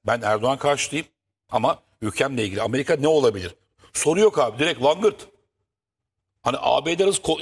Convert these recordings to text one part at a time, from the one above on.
Ben Erdoğan karşıtıyım ama ülkemle ilgili Amerika ne olabilir? Soru yok abi, direkt langırt. Hani ABD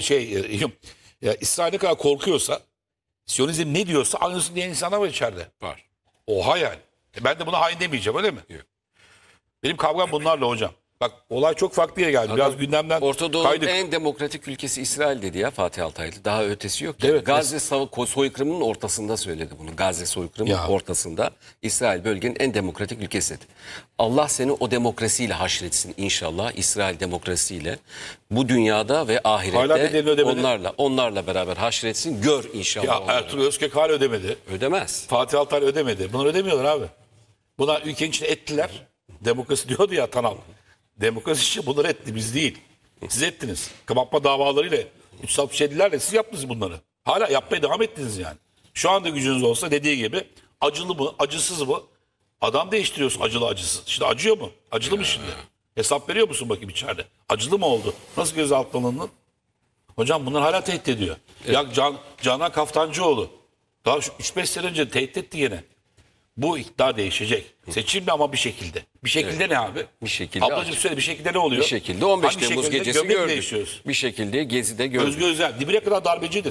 İsrail ne kadar korkuyorsa, Siyonizm ne diyorsa aynısını diyen insanlar var içeride. Var. Oha yani. Ben de buna hain demeyeceğim, öyle mi? Yok. Benim kavgam bunlarla hocam. Bak olay çok farklı yere geldi. Biraz gündemden Orta Doğu'nun kaydık. en demokratik ülkesi İsrail dedi ya Fatih Altaylı. Daha ötesi yok. Yani. Evet. Gazze soykırımının ortasında söyledi bunu. Gazze soykırımının Ya. ortasında İsrail bölgenin en demokratik ülkesi dedi. Allah seni o demokrasiyle haşretsin inşallah. İsrail demokrasiyle. Bu dünyada ve Hala bedelini ahirette ödemedi. onlarla beraber haşretsin. Gör inşallah. Ya onları. Ertuğrul Özkök hala ödemedi. Ödemez. Fatih Altaylı ödemedi. Bunlar ödemiyorlar abi. Bunlar ülkenin içine ettiler. Demokrasi diyordu ya Tanal. Demokrasi için bunları etti, biz değil. Siz ettiniz. Kapatma davalarıyla 367'lerle siz yaptınız bunları. Hala yapmaya devam ettiniz yani. Şu anda gücünüz olsa dediği gibi acılı mı, acısız mı? Adam değiştiriyorsun acılı acısız. Şimdi acıyor mu? Acılı mı şimdi? Hesap veriyor musun bakayım içeride? Acılı mı oldu? Nasıl gözaltına alındın? Hocam bunlar hala tehdit ediyor. Ya Canan Kaftancıoğlu daha 3-5 sene önce tehdit etti yine. Bu iktidar değişecek. Seçilme ama bir şekilde. Bir şekilde ne abi? Bir şekilde Ablacığım söyle, bir şekilde ne oluyor? Bir şekilde 15 Hangi Temmuz şekilde? gecesi Gömlek gördük. değişiyoruz. Bir şekilde Gezi'de gördük. Özgür Özel dibine kadar darbecidir.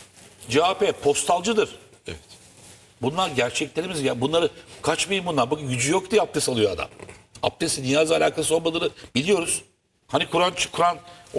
CHP postalcıdır. Evet. Bunlar gerçeklerimiz ya. Bunları kaçmayın bunlar. Bakın gücü yok diye abdest alıyor adam. Abdestin niyazla alakası olmadığını biliyoruz. Hani Kur'an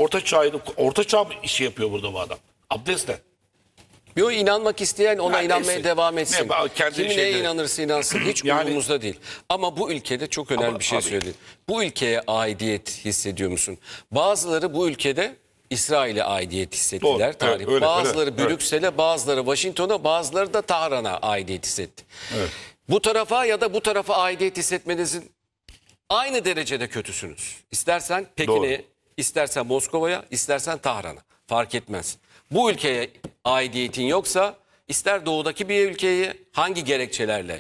orta çağ işi yapıyor burada bu adam. Abdestle. Yo, inanmak isteyen ona Yani inanmaya neyse. devam etsin. Kendi Kim neye şeyleri. inanırsa inansın hiç Yani- umurumuzda değil. Ama bu ülkede çok önemli Ama bir şey abi- söyledin. Bu ülkeye aidiyet hissediyor musun? Bazıları bu ülkede İsrail'e aidiyet hissettiler. Doğru, Tarih. evet, öyle, bazıları öyle, evet. Brüksel'e, bazıları Washington'a, bazıları da Tahran'a aidiyet hissetti. Evet. Bu tarafa ya da bu tarafa aidiyet hissetmenizin aynı derecede kötüsünüz. İstersen Pekin'e, Doğru. istersen Moskova'ya, istersen Tahran'a. Fark etmez. Bu ülkeye aidiyetin yoksa ister doğudaki bir ülkeye hangi gerekçelerle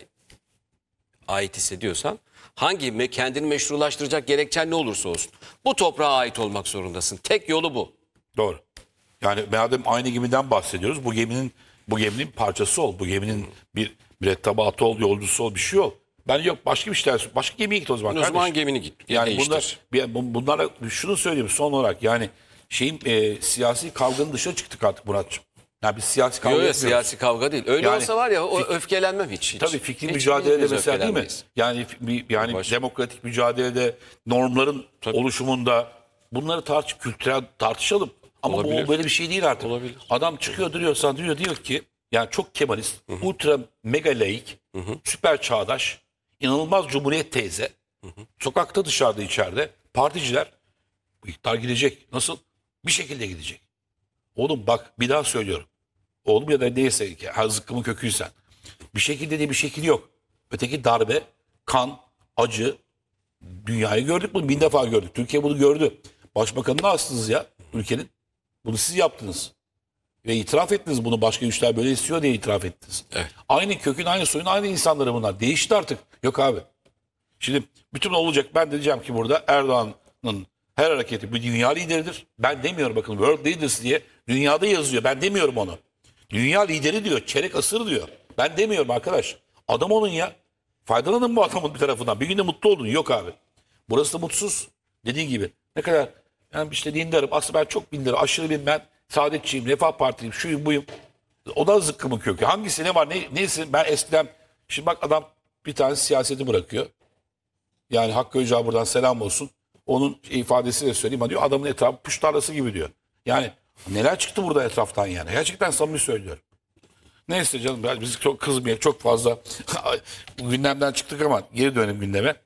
ait hissediyorsan, kendini meşrulaştıracak gerekçen ne olursa olsun bu toprağa ait olmak zorundasın. Tek yolu bu. Doğru. Yani madem aynı gemiden bahsediyoruz, bu geminin parçası ol. Bu geminin bir mürettebatı ol, yolcusu ol, bir şey ol. Ben yok başka bir şeyler, başka gemiye git o zaman. O zaman kardeşim. gemini git. Yani değiştir. bunlara şunu söyleyeyim son olarak, yani siyasi kavganın dışına çıktık artık Muratçım. Yani biz siyasi kavga Yok yok, yapmıyoruz. siyasi kavga değil. Öyle Yani olsa var ya o öfkelenmem hiç. Tabii fikri Hiç mücadelede hiçbirimiz mesela değil mi? öfkelenmeyiz. Yani Başka. demokratik mücadelede normların Tabii. oluşumunda bunları kültürel tartışalım. Ama Olabilir. bu böyle bir şey değil artık. Olabilir. Adam çıkıyor diyor ki yani çok Kemalist, ultra mega laik, süper çağdaş, inanılmaz cumhuriyet teyze. Sokakta, dışarıda, içeride particiler bu iktidar gidecek. Nasıl? Bir şekilde gidecek. Oğlum bak bir daha söylüyorum. Oğlum ya da neyse ki zıkkımın köküysen. Bir şekilde diye bir şekil yok. Öteki darbe, kan, acı. Dünyayı gördük bunu. 1000 defa gördük. Türkiye bunu gördü. Başbakanını astınız ya ülkenin. Bunu siz yaptınız. Ve itiraf ettiniz bunu. Başka güçler böyle istiyor diye itiraf ettiniz. Evet. Aynı kökün, aynı soyun, aynı insanları bunlar. Değişti artık. Yok abi. Şimdi bütün olacak. Ben de diyeceğim ki burada Erdoğan'ın her hareketi bir dünya lideridir. Ben demiyorum, bakın World Leaders diye dünyada yazıyor. Ben demiyorum onu. Dünya lideri diyor. Çeyrek asır diyor. Ben demiyorum arkadaş. Adam olun ya. Faydalanın bu adamın bir tarafından. Bir günde mutlu olun. Yok abi. Burası da mutsuz. Dediğin gibi. Ne kadar yani işte dindarım. Aslında ben çok dindarım. Aşırı bir ben saadetçiyim. Refah Partiliyim. Şuyum buyum. O da zıkkımın kökü. Hangisi ne var? Neyse ben eskiden. Şimdi bak adam bir tane siyaseti bırakıyor. Yani Hakkı Öcağı buradan selam olsun. Onun ifadesiyle söyleyeyim. Diyor adamın etrafı puş tarlası gibi diyor. Yani neler çıktı burada etraftan yani. Gerçekten samimi söylüyorum. Neyse canım biz çok kızmayalım. Çok fazla gündemden çıktık ama geri dönelim gündeme.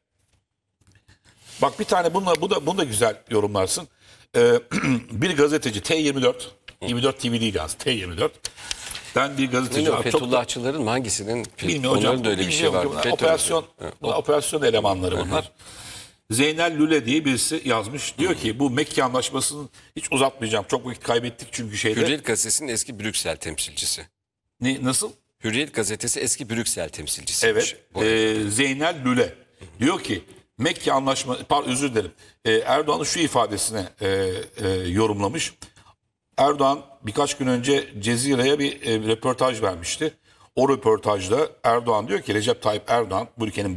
Bak bir tane bunu da güzel yorumlarsın. Bir gazeteci T24 24 TV değil yalnız T24. Ben bir gazeteci. Bilmiyorum, Çok da- Fethullahçıların mı, hangisinin? Bilmiyorum hocam. Onların da öyle bir şey var. Bilmiyorum. FETÖ. Operasyon elemanları bunlar. Zeynel Lüle diye birisi yazmış. Diyor ki bu Mekke Anlaşması'nı hiç uzatmayacağım. Çok vakit kaybettik çünkü şeyde. Hürriyet Gazetesi'nin eski Brüksel temsilcisi. Nasıl? Hürriyet Gazetesi eski Brüksel temsilcisi. Evet. Zeynel Lüle. Diyor ki Mekke Anlaşması, özür dilerim. Erdoğan'ın şu ifadesine yorumlamış. Erdoğan birkaç gün önce Cezire'ye bir röportaj vermişti. O röportajda Erdoğan diyor ki Recep Tayyip Erdoğan bu ülkenin